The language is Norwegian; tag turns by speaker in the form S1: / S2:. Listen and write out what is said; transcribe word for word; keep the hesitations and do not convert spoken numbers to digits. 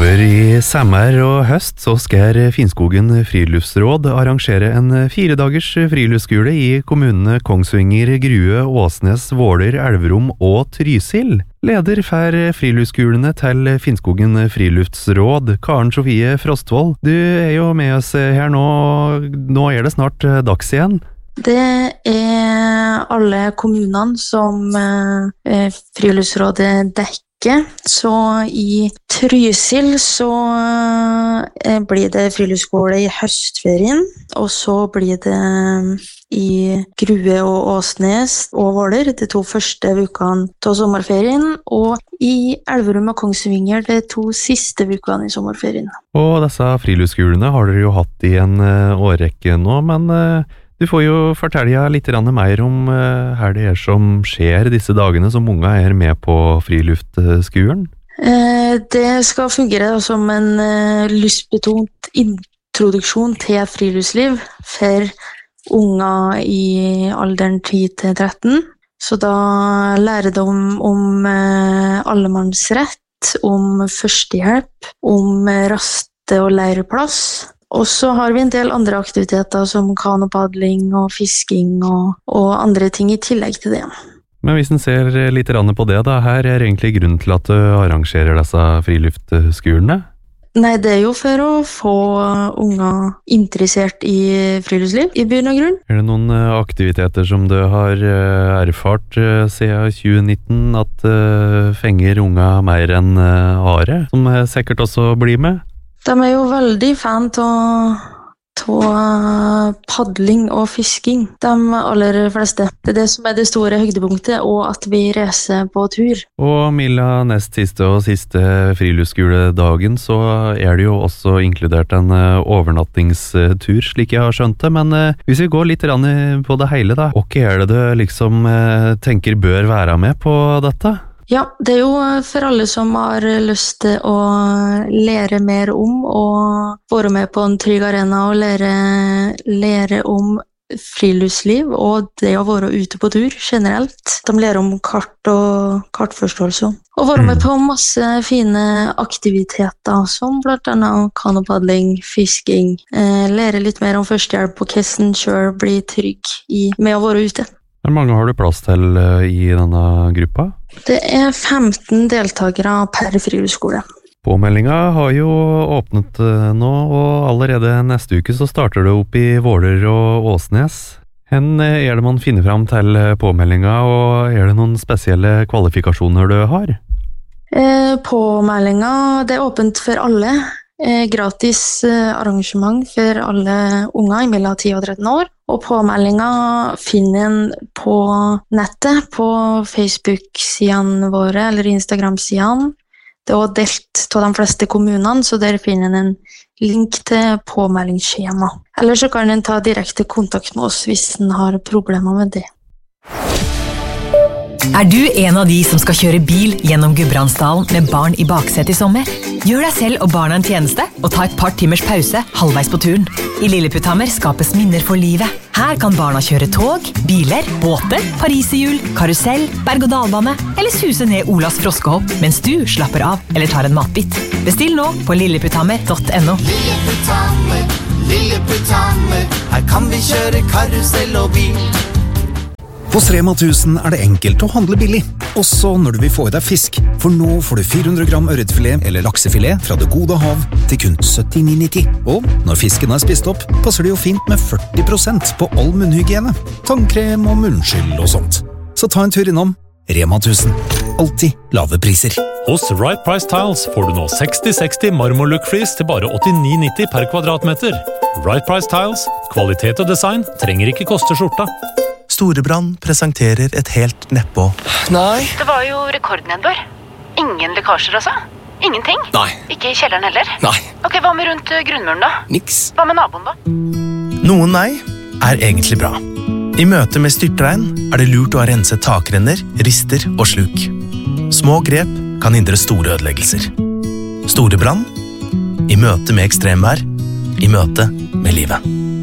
S1: Utover i sommer og høst så skal Finnskogen friluftsråd arrangere en fire dagers friluftsskole i kommunene Kongsvinger, Grue, Åsnes, Våler, Elverum og Trysil. Leder for friluftsskolene til Finnskogen friluftsråd, Karen Sofie Frostvold. Du er jo med oss her nå, nå er det snart dags igjen.
S2: Det er alle kommunene som eh, friluftsrådet dekker. Så i Trysil så eh, blir det friluftsskole i høstferien, og så blir det i Grue og Åsnes og Våler de to første ukene til sommerferien, og i Elverum og Kongsvinger de to siste ukene i sommerferien.
S1: Og disse friluftsskolene har dere jo hatt i en uh, årrekke nå, men uh, du får jo fortelle litt mer om uh, her det er som skjer disse dagene som unga er med på friluftskolen.
S2: Eh, det skal fungere da, som en uh, lystbetont introduksjon til friluftsliv for unga i alderen ti til tretten. Så da lærer de om, om uh, allemannsrett, om førstehjelp, om uh, raste- og leireplass. Og så har vi en del andre aktiviteter som kanopadling og fisking og, og andre ting i tillegg til det.
S1: Men hvis en ser litt på det da, her er egentlig grunnen til at du arrangerer disse friluftsskolene?
S2: Nei, det er jo for å få unger interessert i friluftsliv, i bunn og grunn.
S1: Er det noen aktiviteter som du har erfart siden tjue nitten at fenger unger mer enn are, som sikkert også blir med?
S2: De er jo veldig fan av padling og fisking, de aller fleste. Det er det som er det store høydepunktet, og at vi reiser på tur.
S1: Og Milla, nest siste og siste friluftsskoledagen, så er det jo også inkludert en overnattingstur, slik jeg har skjønt det. Men hvis vi går litt på det hele da, hva er det du liksom tenker bør være med på dette?
S2: Ja, det er jo for alle som har lyst til å lære mer om og være med på en trygg arena og lære, lære om friluftsliv og det å være ute på tur generelt. De lærer om kart og kartforståelse. Og være med på masse fine aktiviteter som blant annet kanopadling, fisking, eh, lære litt mer om førstehjelp og hvordan selv bli trygg i, med å være ute.
S1: Hvor mange har du plass til i denne gruppa?
S2: Det er femten deltakere per friluftsskole.
S1: Påmeldinga har jo åpnet nå, og allerede neste uke så starter det opp i Våler og Åsnes. Hvor er det man finner fram til påmeldinga, og er det noen spesielle kvalifikasjoner du har?
S2: Eh, påmeldinga, det er åpent for alle. Eh, gratis eh, arrangement for alle unger mellom ti og tretten år. Og påmeldinga finner en på nettet, på Facebook-sidene våre, eller Instagram-sidene. Det er delt av de fleste kommunene, så der finner en en link til påmeldingsskjema. Eller så kan en ta direkte kontakt med oss hvis en har problemer med det.
S3: Er du en av de som skal kjøre bil gjennom Gudbrandsdalen med barn i baksetet i sommer? Gjør deg selv og barna en tjeneste og ta et par timers pause halvveis på turen. I Lilleputthammer skapes minner for livet. Her kan barna kjøre tog, biler, båter, pariserhjul, karusell, berg-og-dalbane eller suse ned Olas froskehopp mens du slapper av eller tar en matbit. Bestill nå på lilleputthammer punktum no.
S4: Lilleputthammer, Lilleputthammer, her kan vi kjøre karusell og bil.
S5: Hos Rema tusen er det enkelt å handle billig, også når du vil få i deg fisk. For nå får du fire hundre gram ørretfilet eller laksefilet fra det gode hav til kun syttini nitti. Og når fisken er spist opp, passer det jo fint med førti prosent på all munnhygiene, tannkrem og munnskyld og sånt. Så ta en tur innom Rema tusen. Alltid lave priser.
S6: Hos Right Price Tiles får du nå seksti seksti marmorlook-flis til bare åttini nitti per kvadratmeter. Right Price Tiles, kvalitet og design trenger ikke koste skjorta.
S7: Storebrand presenterer et helt nedpå.
S8: Nei. Det var jo rekordnedbør. Ingen lekkasjer altså? Ingenting?
S7: Nei.
S8: Ikke i kjelleren heller?
S7: Nei.
S8: Ok, hva med rundt grunnmuren da?
S7: Niks.
S8: Hva med naboen da?
S7: Noen nei er egentlig bra. I møte med styrtregn er det lurt å ha renset takrenner, rister og sluk. Små grep kan hindre store ødeleggelser. Storebrand. I møte med ekstremvær. I møte med livet.